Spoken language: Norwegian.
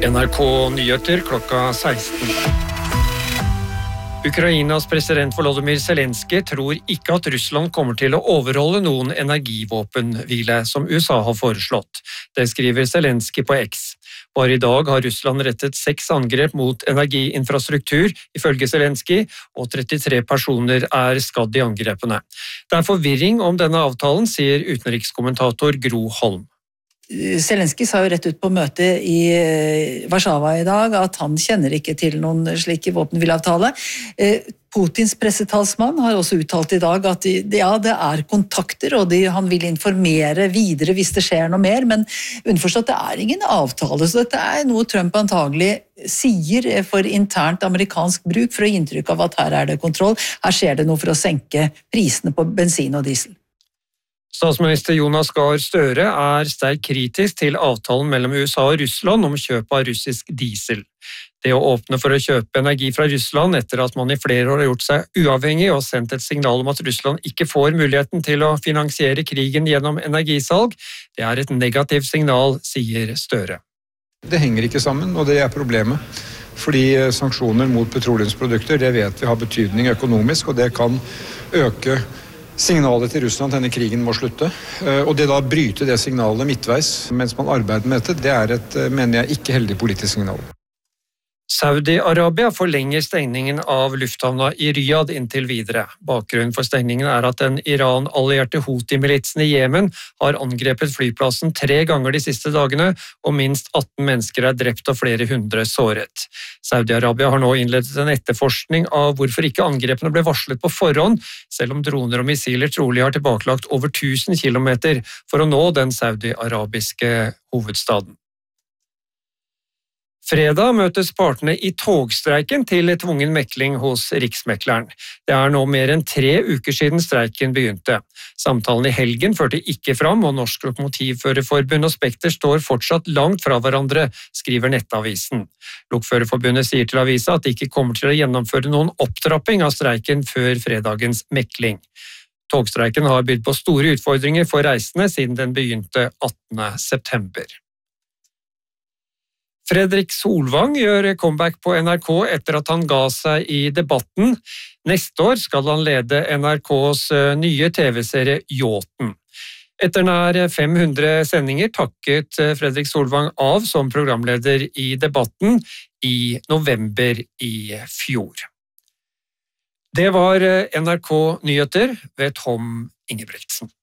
NRK Nyheter klokka 16. Ukrainas president Volodymyr Zelenskyj tror ikke at Russland kommer til å overholde noen energivåpenhvile som USA har foreslått. Det skriver Zelenskyj på X. Bare i dag har Russland rettet 6 angrep mot energiinfrastruktur, ifølge Zelenskyj, og 33 personer er skadd i angrepene. Det er forvirring om denne avtalen, sier utenrikskommentator Gro Holm. Zelenskyj sa jo rett ut på møte i Warszawa i dag at han kjenner ikke til noen slik våpenhvileavtale. Putins pressetalsmann har også uttalt i dag at det er kontakter, og han vil informere videre hvis det skjer noe mer, men underforstått det er ingen avtale, så dette er noe Trump antagelig sier for internt amerikansk bruk for å gi inntrykk av at her er det kontroll, her skjer det noe for å senke prisene på bensin og diesel. Statsminister Jonas Gahr Støre er sterkt kritisk til avtalen mellom USA og Russland om kjøp av russisk diesel. Det å åpne for å kjøpe energi fra Russland etter at man i flere år har gjort seg uavhengig og sendt et signal om at Russland ikke får muligheten til å finansiere krigen gjennom energisalg, det er et negativt signal, sier Støre. Det henger ikke sammen, og det er problemet. Fordi sanksjoner mot petroleumsprodukter, det vet vi har betydning økonomisk, og det kan øke signalet til Russland at denne krigen må slutte, og det da bryter det signalet midtveis mens man arbeider med dette, det er et, mener jeg, ikke heldig politisk signal. Saudi-Arabia forlenger stengningen av lufthavna i Riyadh inntil videre. Bakgrunnen for stengningen er at den Iran-allierte Houthi-militsen i Jemen har angrepet flyplassen 3 ganger de siste dagene, og minst 18 mennesker er drept og flere hundre såret. Saudi-Arabia har nå innledet en etterforskning av hvorfor ikke angrepene ble varslet på forhånd, selv om droner og missiler trolig har tilbakelagt over 1000 kilometer for å nå den saudi-arabiske hovedstaden. Fredag møtes partene i togstreiken til tvungen mekling hos Riksmekleren. Det er nå mer enn 3 uker siden streiken begynte. Samtalen i helgen førte ikke fram, og Norsk Lokomotivførerforbund og Spekter står fortsatt langt fra hverandre, skriver Nettavisen. Lokførerforbundet sier til avisa at de ikke kommer til å gjennomføre noen opptrapping av streiken før fredagens mekling. Togstreiken har bydd på store utfordringer for reisende siden den begynte 18. september. Fredrik Solvang gjør comeback på NRK etter at han ga seg i Debatten. Neste år skal han lede NRKs nye TV-serie Yachten. Etter nær 500 sendinger takket Fredrik Solvang av som programleder i Debatten i november i fjor. Det var NRK Nyheter ved Tom Ingebrigtsen.